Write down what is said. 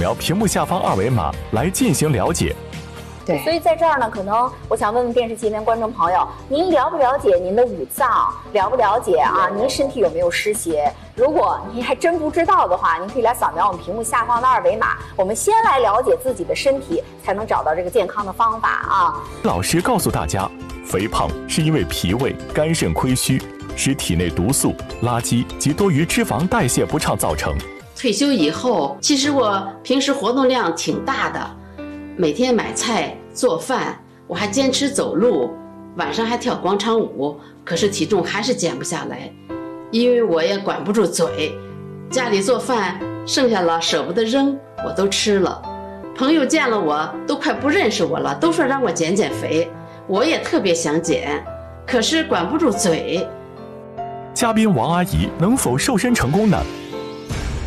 描屏幕下方二维码来进行了解。 对， 所以在这儿呢，可能我想问问电视机前观众朋友，您了不了解您的五脏？了不了解啊？您身体有没有湿邪？如果您还真不知道的话，您可以来扫描我们屏幕下方的二维码。我们先来了解自己的身体，才能找到这个健康的方法啊。 老师告诉大家，肥胖是因为脾胃、肝肾亏虚，使体内毒素、垃圾及多余脂肪代谢不畅造成。 退休以后，其实我平时活动量挺大的，每天买菜做饭，我还坚持走路，晚上还跳广场舞，可是体重还是减不下来，因为我也管不住嘴，家里做饭剩下了舍不得扔，我都吃了。朋友见了我都快不认识我了，都说让我减减肥，我也特别想减，可是管不住嘴。 嘉宾王阿姨能否瘦身成功呢？